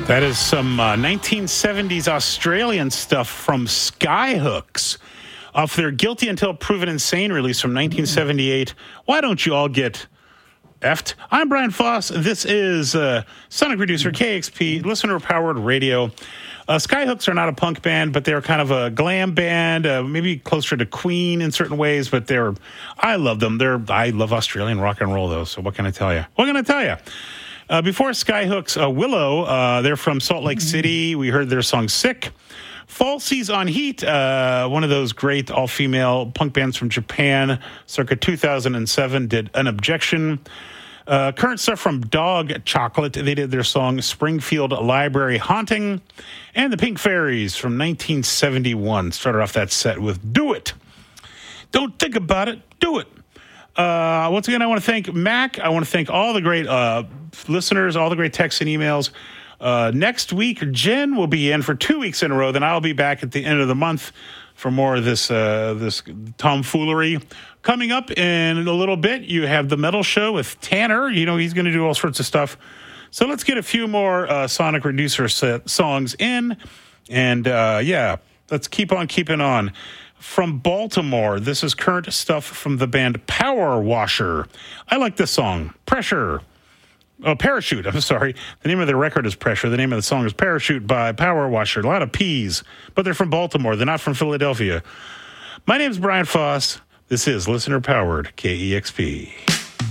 That is some 1970s Australian stuff from Skyhooks off their Guilty Until Proven Insane release from 1978. Why don't you all get effed? I'm Brian Foss. This is Sonic Reducer KXP, listener-powered radio. Skyhooks are not a punk band, but they're kind of a glam band, maybe closer to Queen in certain ways, but I love them. I love Australian rock and roll, though, so what can I tell you? Before Skyhooks, Willow, they're from Salt Lake City. We heard their song Sick. Falsies on Heat, one of those great all-female punk bands from Japan, circa 2007, did An Objection. Current stuff from Dog Chocolate, they did their song Springfield Library Haunting. And the Pink Fairies from 1971 started off that set with Do It. Don't think about it, do it. Once again, I want to thank Mac. I want to thank all the great listeners, all the great texts and emails. Next week, Jen will be in for 2 weeks in a row. Then I'll be back at the end of the month for more of this tomfoolery. Coming up in a little bit, you have the Metal Show with Tanner. You know, he's going to do all sorts of stuff. So let's get a few more Sonic Reducer songs in. And, let's keep on keeping on. From Baltimore, this is current stuff from the band Power Washer. I like this song, Pressure. Oh, Parachute, I'm sorry. The name of their record is Pressure. The name of the song is Parachute by Power Washer. A lot of P's, but they're from Baltimore. They're not from Philadelphia. My name's Brian Foss. This is listener-powered KEXP.